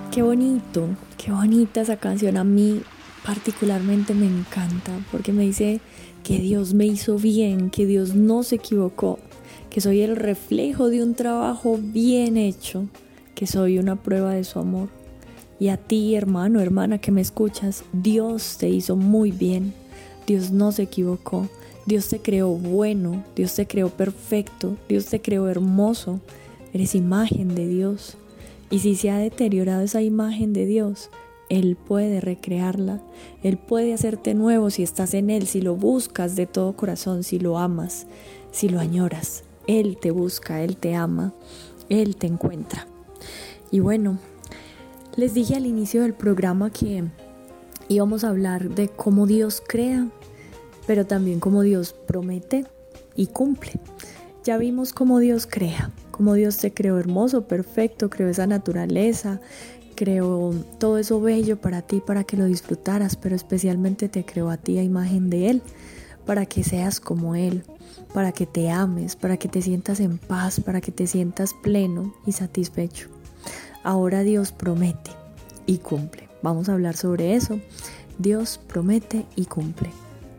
qué bonita esa canción. A mí particularmente me encanta porque me dice que Dios me hizo bien, que Dios no se equivocó, que soy el reflejo de un trabajo bien hecho, que soy una prueba de su amor. Y a ti, hermano, hermana que me escuchas, Dios te hizo muy bien, Dios no se equivocó, Dios te creó bueno, Dios te creó perfecto, Dios te creó hermoso, eres imagen de Dios. Y si se ha deteriorado esa imagen de Dios, Él puede recrearla, Él puede hacerte nuevo si estás en Él, si lo buscas de todo corazón, si lo amas, si lo añoras. Él te busca, Él te ama, Él te encuentra. Y bueno, les dije al inicio del programa que íbamos a hablar de cómo Dios crea, pero también cómo Dios promete y cumple. Ya vimos cómo Dios crea, cómo Dios te creó hermoso, perfecto, creó esa naturaleza, creó todo eso bello para ti, para que lo disfrutaras, pero especialmente te creó a ti a imagen de Él, para que seas como Él, para que te ames, para que te sientas en paz, para que te sientas pleno y satisfecho. Ahora Dios promete y cumple. Vamos a hablar sobre eso. Dios promete y cumple.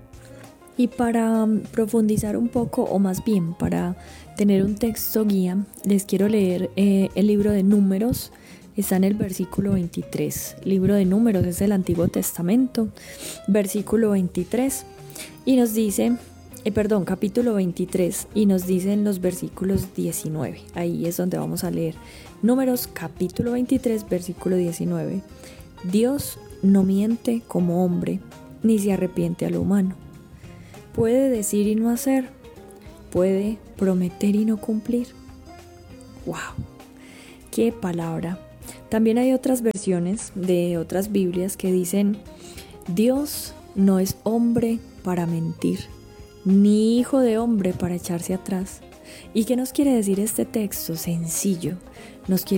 Y para profundizar un poco, o más bien para tener un texto guía, les quiero leer el libro de Números. Está en el versículo 23. Libro de Números es el Antiguo Testamento, versículo 23. Y nos dice, capítulo 23, y nos dice en los versículos 19. Ahí es donde vamos a leer. Números capítulo 23, versículo 19. Dios no miente como hombre, ni se arrepiente a lo humano. Puede decir y no hacer, puede prometer y no cumplir. ¡Wow! ¡Qué palabra! También hay otras versiones de otras Biblias que dicen: Dios no es hombre para mentir, ni hijo de hombre para echarse atrás. ¿Y qué nos quiere decir este texto? Sencillo. Nos quiere